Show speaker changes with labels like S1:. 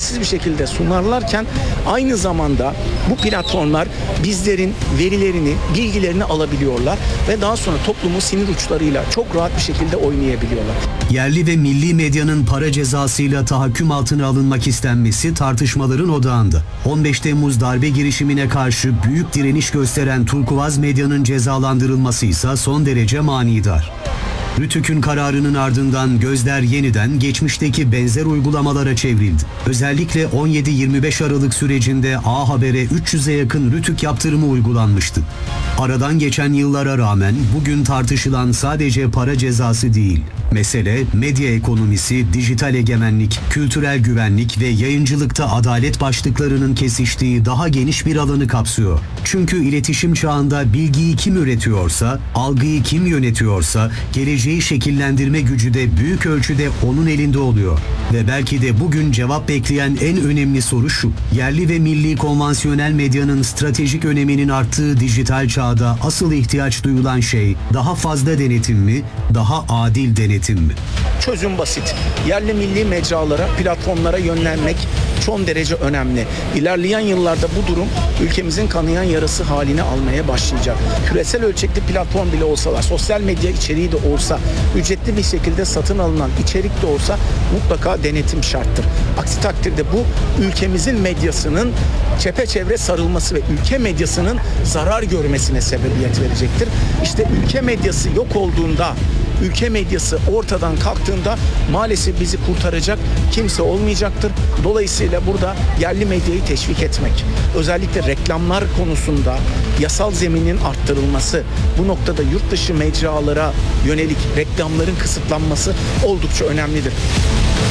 S1: ücretsiz bir şekilde sunarlarken aynı zamanda bu platformlar bizlerin verilerini, bilgilerini alabiliyorlar ve daha sonra toplumun sinir uçlarıyla çok rahat bir şekilde oynayabiliyorlar.
S2: Yerli ve milli medyanın para cezasıyla tahakküm altına alınmak istenmesi tartışmaların odağında. 15 Temmuz darbe girişimine karşı büyük direniş gösteren Turkuaz Medya'nın cezalandırılması ise son derece manidar. Rütük'ün kararının ardından gözler yeniden geçmişteki benzer uygulamalara çevrildi. Özellikle 17-25 Aralık sürecinde A Haber'e 300'e yakın Rütük yaptırımı uygulanmıştı. Aradan geçen yıllara rağmen bugün tartışılan sadece para cezası değil. Mesele medya ekonomisi, dijital egemenlik, kültürel güvenlik ve yayıncılıkta adalet başlıklarının kesiştiği daha geniş bir alanı kapsıyor. Çünkü iletişim çağında bilgiyi kim üretiyorsa, algıyı kim yönetiyorsa, geleceği şekillendirme gücü de büyük ölçüde onun elinde oluyor. Ve belki de bugün cevap bekleyen en önemli soru şu: yerli ve milli konvansiyonel medyanın stratejik öneminin arttığı dijital çağda asıl ihtiyaç duyulan şey daha fazla denetim mi, daha adil denetim mi?
S1: Çözüm basit. Yerli milli mecralara, platformlara yönlenmek son derece önemli. İlerleyen yıllarda bu durum ülkemizin kanayan yarası haline almaya başlayacak. Küresel ölçekli platform bile olsalar, sosyal medya içeriği de olsa, ücretli bir şekilde satın alınan içerik de olsa mutlaka denetim şarttır. Aksi takdirde bu ülkemizin medyasının çepeçevre sarılması ve ülke medyasının zarar görmesine sebebiyet verecektir. İşte ülke medyası yok olduğunda, ülke medyası ortadan kalktığında maalesef bizi kurtaracak kimse olmayacaktır. Dolayısıyla burada yerli medyayı teşvik etmek, özellikle reklamlar konusunda yasal zeminin arttırılması, bu noktada yurt dışı mecralara yönelik reklamların kısıtlanması oldukça önemlidir.